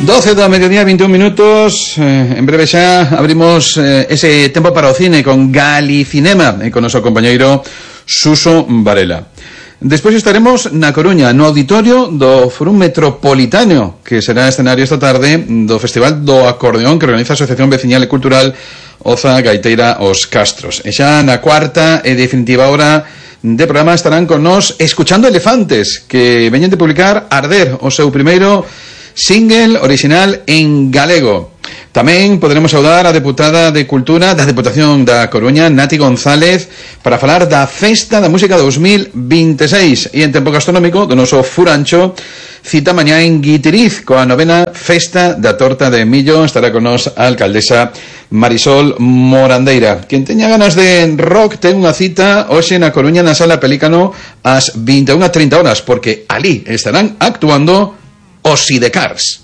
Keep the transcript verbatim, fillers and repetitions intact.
doce da mediodía, veintiún minutos. Eh, en breve xa abrimos eh, ese tempo para o cine con Galicinema e con noso compañeiro Suso Varela. Despois estaremos na Coruña, no auditorio do Fórum Metropolitano, que será escenario esta tarde do Festival do Acordeón que organiza a Asociación Veciñal e Cultural Oza Gaiteira Os Castros. E xa na cuarta e definitiva hora de programa estarán con nós Escuchando Elefantes, que veñen de publicar Arder, o seu primeiro single original en galego. Tamén poderemos saudar a deputada de Cultura da Deputación da Coruña, Nati González, para falar da Festa da Música dos mil veintiséis. E en tempo gastronómico, do noso Furancho, cita mañá en Guitiriz coa novena Festa da Torta de Millo. Estará con nos a alcaldesa Marisol Morandeira. Quen teña ganas de rock ten unha cita hoxe na Coruña na Sala Pelícano ás vinte e unha e trinta horas, porque ali estarán actuando os Sidecars.